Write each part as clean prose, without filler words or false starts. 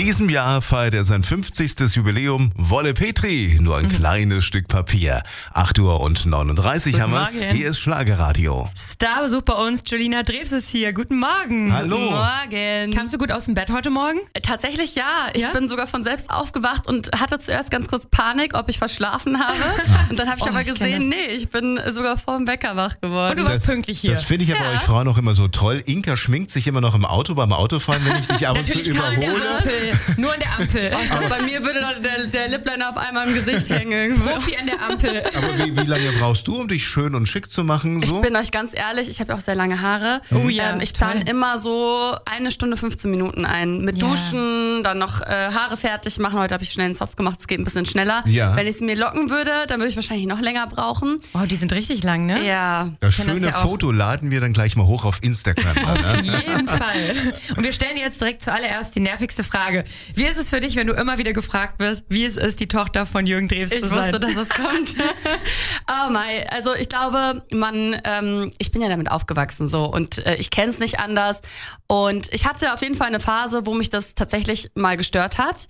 diesem Jahr feiert er sein 50. Jubiläum. Wolle Petri, nur ein kleines Stück Papier. 8:39 Uhr haben wir's. Hier ist Schlagerradio. Starbesuch bei uns, Jolina Drews ist hier. Guten Morgen. Hallo. Guten Morgen. Kamst du gut aus dem Bett heute Morgen? Tatsächlich ja. Ich Ja? bin sogar von selbst aufgewacht und hatte zuerst ganz kurz Panik, ob ich verschlafen habe. Und dann habe ich aber ich kenn gesehen, das. nee, ich bin sogar vor dem Wecker wach geworden. Und du warst pünktlich hier. Das finde ich aber bei euch Frauen auch immer so toll. Inka schminkt sich immer noch im Auto beim Autofahren, wenn ich dich ab und zu Natürlich nur an der überhole. Ampel. Nur an der Ampel. Ich glaub, bei mir würde dann der Lipliner auf einmal im Gesicht hängen. Profi an der Ampel. Aber wie lange brauchst du, um dich schön und schick zu machen? So? Ich bin euch ganz ehrlich, ich habe ja auch sehr lange Haare. Oh ja, ich toll. plane immer so 1 Stunde 15 Minuten ein. Mit Ja. Duschen, dann noch Haare fertig machen. Heute habe ich schnell einen Zopf gemacht, es geht ein bisschen schneller. Ja. Wenn ich es mir locken würde, dann würde ich wahrscheinlich noch länger brauchen. Oh, die sind richtig lang, ne? Ja. Das kenn das schöne ja auch. Foto laden wir dann gleich mal hoch auf Instagram. Auf jeden Fall. Und wir stellen dir jetzt direkt zuallererst die nervigste Frage. Wie ist es für dich, wenn du immer wieder gefragt wirst, wie es ist, die Tochter von Jürgen Drews Ich zu sein? wusste, dass es kommt. Oh mein, also ich glaube, ich bin ja damit aufgewachsen so und ich kenne es nicht anders. Und ich hatte auf jeden Fall eine Phase, wo mich das tatsächlich mal gestört hat.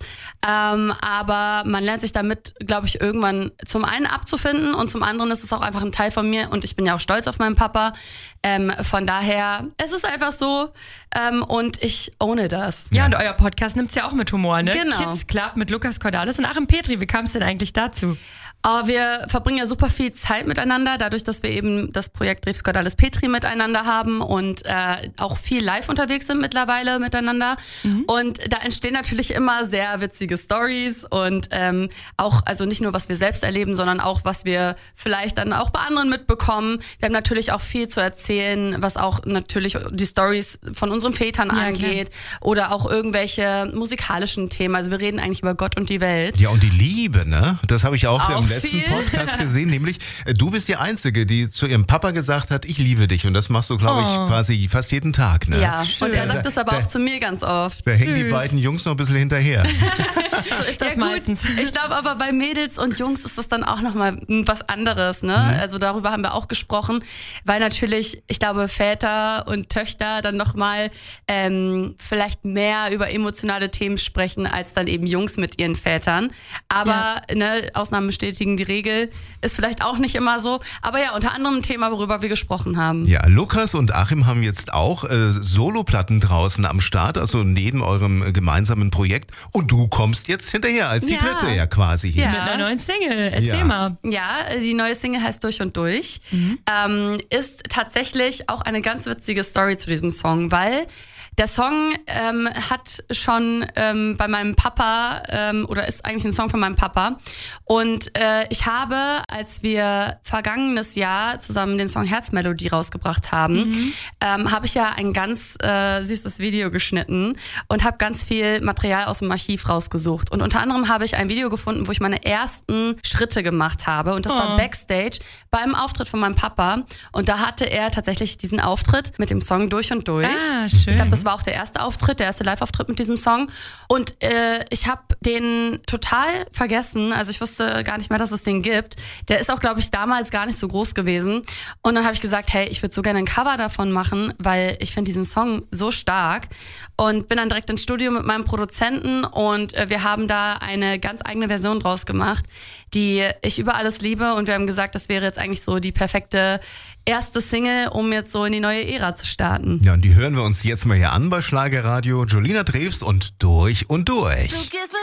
Aber man lernt sich damit, glaube ich, irgendwann zum einen abzufinden und zum anderen ist es auch einfach ein Teil von mir und ich bin ja auch stolz auf meinen Papa. Von daher, es ist einfach so und ich ohne das. Ja, und euer Podcast nimmt's ja auch mit Humor, ne? Genau. Kids Club mit Lukas Cordalis und Achim Petri. Wie kam es denn eigentlich dazu? Wir verbringen ja super viel Zeit miteinander, dadurch, dass wir eben das Projekt Drews Cordalis Petri miteinander haben und auch viel live unterwegs sind mittlerweile miteinander. Und da entstehen natürlich immer sehr witzige Stories und auch, also nicht nur, was wir selbst erleben, sondern auch, was wir vielleicht dann auch bei anderen mitbekommen. Wir haben natürlich auch viel zu erzählen, was auch natürlich die Stories von unseren Vätern angeht oder auch irgendwelche musikalischen Themen. Also wir reden eigentlich über Gott und die Welt. Ja, und die Liebe, ne? Das habe ich auch Auch im letzten viel. Podcast gesehen, nämlich du bist die Einzige, die zu ihrem Papa gesagt hat, ich liebe dich. Und das machst du, glaube ich, quasi fast jeden Tag, ne? Ja, Schön. und er sagt das aber auch zu mir ganz oft. Da hängen die Süß. beiden Jungs noch ein bisschen hinterher. So ist das Ja, gut. meistens. Ich glaube aber bei Mädels und Jungs ist das dann auch nochmal was anderes, ne? Also darüber haben wir auch gesprochen, weil natürlich, ich glaube, Väter und Töchter dann nochmal vielleicht mehr über emotionale Themen sprechen, als dann eben Jungs mit ihren Vätern. Aber ne, Ausnahmen bestätigen die Regel, ist vielleicht auch nicht immer so. Aber ja, unter anderem ein Thema, worüber wir gesprochen haben. Ja, Lukas und Achim haben jetzt auch Soloplatten draußen am Start, also neben eurem gemeinsamen Projekt. Und du kommst jetzt hinterher als die Ja. dritte ja quasi hier. Ja. Mit einer neuen Single. Erzähl Ja. mal. Ja, die neue Single heißt Durch und Durch. Ist tatsächlich auch eine ganz witzige Story zu diesem Song, weil der Song hat schon bei meinem Papa, oder ist eigentlich ein Song von meinem Papa. Und ich habe, als wir vergangenes Jahr zusammen den Song Herzmelodie rausgebracht haben, habe ich ja ein ganz süßes Video geschnitten und habe ganz viel Material aus dem Archiv rausgesucht. Und unter anderem habe ich ein Video gefunden, wo ich meine ersten Schritte gemacht habe. Und das war Backstage beim Auftritt von meinem Papa. Und da hatte er tatsächlich diesen Auftritt mit dem Song Durch und Durch. Ah, schön. Ich glaube, das war auch der erste Auftritt, der erste Live-Auftritt mit diesem Song. Und ich habe den total vergessen. Also ich wusste gar nicht mehr, dass es den gibt. Der ist auch, glaube ich, damals gar nicht so groß gewesen. Und dann habe ich gesagt, hey, ich würde so gerne ein Cover davon machen, weil ich finde diesen Song so stark. Und bin dann direkt ins Studio mit meinem Produzenten und wir haben da eine ganz eigene Version draus gemacht, die ich über alles liebe. Und wir haben gesagt, das wäre jetzt eigentlich so die perfekte erste Single, um jetzt so in die neue Ära zu starten. Ja, und die hören wir uns jetzt mal hier an bei Schlagerradio. Jolina Drews und Durch und Durch.